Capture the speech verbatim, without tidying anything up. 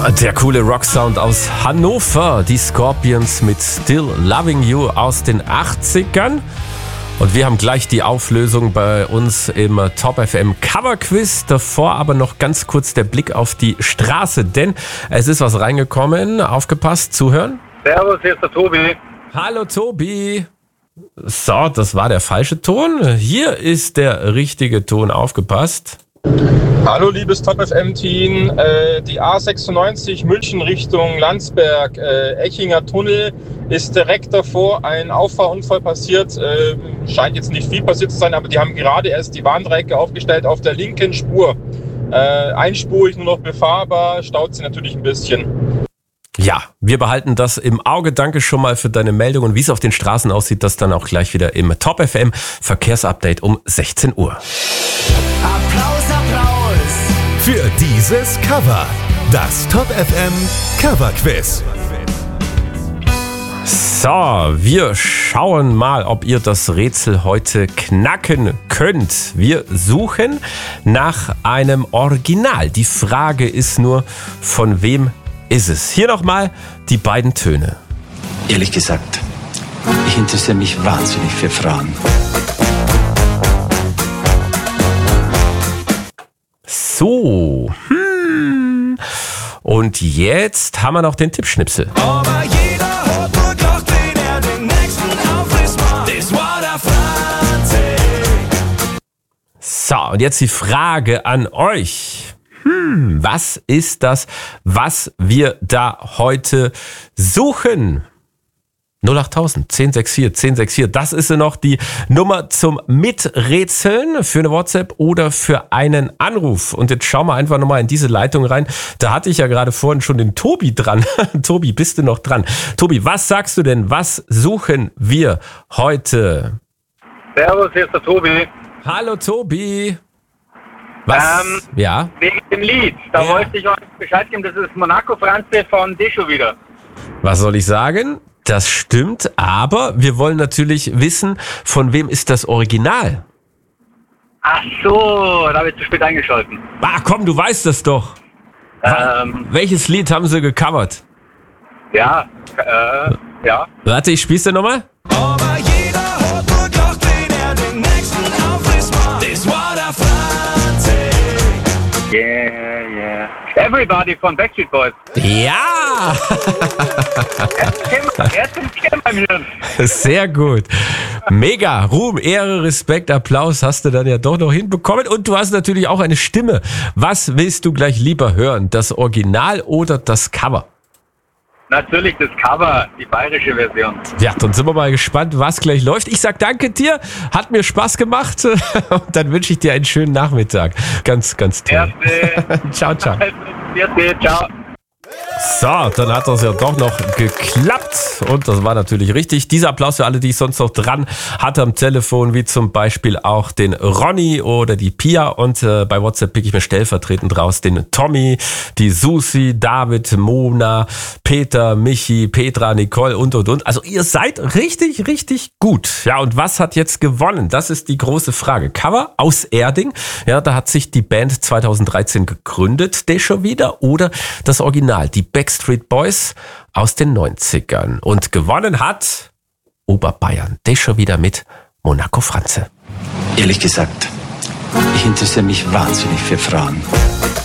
Der coole Rocksound aus Hannover, die Scorpions mit Still Loving You aus den achtzigern. Und wir haben gleich die Auflösung bei uns im Top F M Cover Quiz. Davor aber noch ganz kurz der Blick auf die Straße, denn es ist was reingekommen. Aufgepasst, zuhören. Servus, hier ist der Tobi. Hallo Tobi. So, das war der falsche Ton. Hier ist der richtige Ton, aufgepasst. Hallo liebes Top F M-Team, äh, die A sechsundneunzig München Richtung Landsberg, äh, Echinger Tunnel ist direkt davor ein Auffahrunfall passiert, äh, scheint jetzt nicht viel passiert zu sein, aber die haben gerade erst die Warndreiecke aufgestellt auf der linken Spur, äh, einspurig nur noch befahrbar, staut sie natürlich ein bisschen. Ja, wir behalten das im Auge. Danke schon mal für deine Meldung und wie es auf den Straßen aussieht, das dann auch gleich wieder im Top F M Verkehrsupdate um sechzehn Uhr. Applaus, Applaus für dieses Cover. Das Top F M Cover Quiz. So, wir schauen mal, ob ihr das Rätsel heute knacken könnt. Wir suchen nach einem Original. Die Frage ist nur, von wem ist es? Hier nochmal die beiden Töne. Ehrlich gesagt, ich interessiere mich wahnsinnig für Frauen. So, hm. Und jetzt haben wir noch den Tippschnipsel. Aber jeder hört nur doch, den er den nächsten Aufriss macht. Das war der Franzi. So, und jetzt die Frage an euch. Hm, was ist das, was wir da heute suchen? null acht tausend, zehn sechs vier, zehn sechs vier. Das ist ja noch die Nummer zum Miträtseln für eine WhatsApp oder für einen Anruf. Und jetzt schauen wir einfach nochmal in diese Leitung rein. Da hatte ich ja gerade vorhin schon den Tobi dran. Tobi, bist du noch dran? Tobi, was sagst du denn? Was suchen wir heute? Servus, hier ist der Tobi. Hallo Tobi. Was? Ähm, ja? Wegen dem Lied, da Ja. wollte ich euch Bescheid geben, das ist Monaco Franzi von Desho wieder. Was soll ich sagen? Das stimmt, aber wir wollen natürlich wissen, von wem ist das Original? Ach so, da habe ich zu spät eingeschalten. Ah, komm, du weißt das doch. Ähm, Welches Lied haben sie gecovert? ja, äh, ja. Warte, ich spiel's dir nochmal. Aber jeder hört nur doch, den er den nächsten Aufriss macht. Das war der Franzi. Yeah, yeah. Everybody von Backstreet Boys. Ja! Er ist im Kern beim Hirn. Sehr gut. Mega. Ruhm, Ehre, Respekt, Applaus hast du dann ja doch noch hinbekommen. Und du hast natürlich auch eine Stimme. Was willst du gleich lieber hören? Das Original oder das Cover? Natürlich das Cover, die bayerische Version. Ja, dann sind wir mal gespannt, was gleich läuft. Ich sag danke dir, hat mir Spaß gemacht und dann wünsche ich dir einen schönen Nachmittag. Ganz, ganz toll. Erste. Ciao, ciao. Erste, ciao. So, dann hat das ja doch noch geklappt und das war natürlich richtig. Dieser Applaus für alle, die ich sonst noch dran hatte am Telefon, wie zum Beispiel auch den Ronny oder die Pia und äh, bei WhatsApp pick ich mir stellvertretend raus den Tommy, die Susi, David, Mona, Peter, Michi, Petra, Nicole und und und. Also ihr seid richtig, richtig gut. Ja, und was hat jetzt gewonnen? Das ist die große Frage. Cover aus Erding, ja, da hat sich die Band zweitausenddreizehn gegründet, der schon wieder, oder das Original, die Backstreet Boys aus den neunzigern. Und gewonnen hat Oberbayern. Das schon wieder mit Monaco Franzi. Ehrlich gesagt, ich interessiere mich wahnsinnig für Frauen.